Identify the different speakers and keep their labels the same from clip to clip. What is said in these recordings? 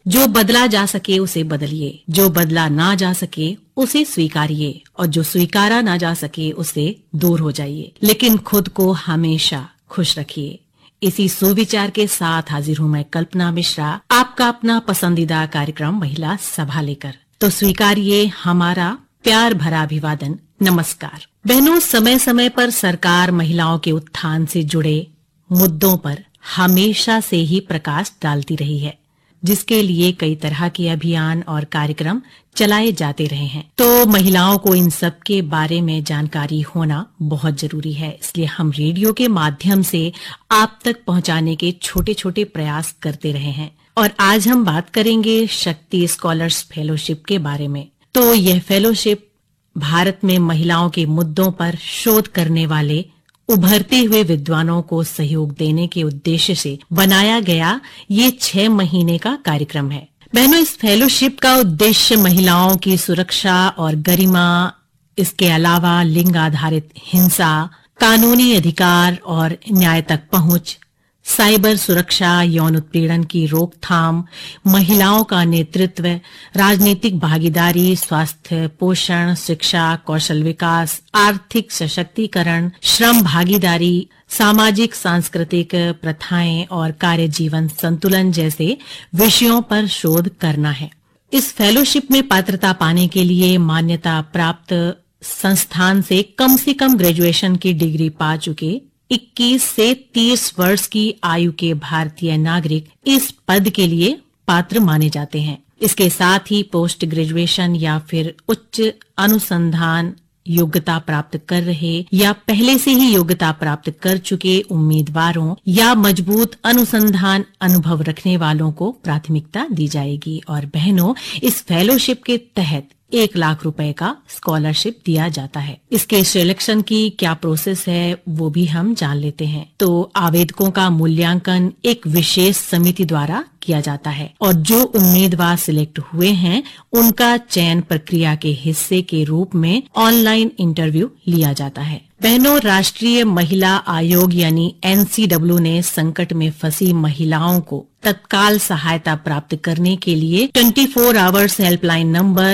Speaker 1: जो बदला जा सके उसे बदलिए, जो बदला ना जा सके उसे स्वीकारिए और जो स्वीकारा ना जा सके उससे दूर हो जाइए, लेकिन खुद को हमेशा खुश रखिए। इसी सुविचार के साथ हाजिर हूं मैं कल्पना मिश्रा, आपका अपना पसंदीदा कार्यक्रम महिला सभा लेकर। तो स्वीकारिए हमारा प्यार भरा अभिवादन। नमस्कार बहनों, समय समय पर सरकार महिलाओं के उत्थान से जुड़े मुद्दों पर हमेशा से ही प्रकाश डालती रही है, जिसके लिए कई तरह के अभियान और कार्यक्रम चलाए जाते रहे हैं। तो महिलाओं को इन सब के बारे में जानकारी होना बहुत जरूरी है, इसलिए हम रेडियो के माध्यम से आप तक पहुंचाने के छोटे छोटे प्रयास करते रहे हैं। और आज हम बात करेंगे शक्ति स्कॉलर्स फेलोशिप के बारे में। तो यह फेलोशिप भारत में महिलाओं के मुद्दों पर शोध करने वाले उभरते हुए विद्वानों को सहयोग देने के उद्देश्य से बनाया गया ये 6 महीने का कार्यक्रम है। बहनों, इस फेलोशिप का उद्देश्य महिलाओं की सुरक्षा और गरिमा, इसके अलावा लिंग आधारित हिंसा, कानूनी अधिकार और न्याय तक पहुंच, साइबर सुरक्षा, यौन उत्पीड़न की रोकथाम, महिलाओं का नेतृत्व, राजनीतिक भागीदारी, स्वास्थ्य, पोषण, शिक्षा, कौशल विकास, आर्थिक सशक्तिकरण, श्रम भागीदारी, सामाजिक सांस्कृतिक प्रथाएं और कार्य जीवन संतुलन जैसे विषयों पर शोध करना है। इस फेलोशिप में पात्रता पाने के लिए मान्यता प्राप्त संस्थान से कम ग्रेजुएशन की डिग्री पा चुके 21 से 30 वर्ष की आयु के भारतीय नागरिक इस पद के लिए पात्र माने जाते हैं। इसके साथ ही पोस्ट ग्रेजुएशन या फिर उच्च अनुसंधान योग्यता प्राप्त कर रहे या पहले से ही योग्यता प्राप्त कर चुके उम्मीदवारों या मजबूत अनुसंधान अनुभव रखने वालों को प्राथमिकता दी जाएगी। और बहनों, इस फेलोशिप के तहत 1 लाख रुपए का स्कॉलरशिप दिया जाता है। इसके सिलेक्शन की क्या प्रोसेस है वो भी हम जान लेते हैं। तो आवेदकों का मूल्यांकन एक विशेष समिति द्वारा किया जाता है और जो उम्मीदवार सिलेक्ट हुए हैं उनका चयन प्रक्रिया के हिस्से के रूप में ऑनलाइन इंटरव्यू लिया जाता है। बहनों, राष्ट्रीय महिला आयोग यानी NCW ने संकट में फंसी महिलाओं को तत्काल सहायता प्राप्त करने के लिए 24 आवर्स हेल्पलाइन नंबर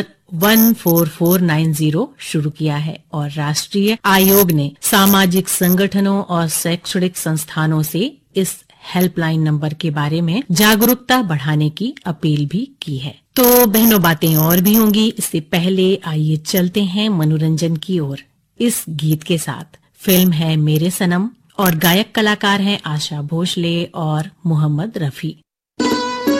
Speaker 1: 14490 शुरू किया है और राष्ट्रीय आयोग ने सामाजिक संगठनों और शैक्षणिक संस्थानों से इस हेल्पलाइन नंबर के बारे में जागरूकता बढ़ाने की अपील भी की है। तो बहनों, बातें और भी होंगी, इससे पहले आइए चलते हैं मनोरंजन की ओर इस गीत के साथ। फिल्म है मेरे सनम और गायक कलाकार हैं आशा भोसले और मोहम्मद रफी।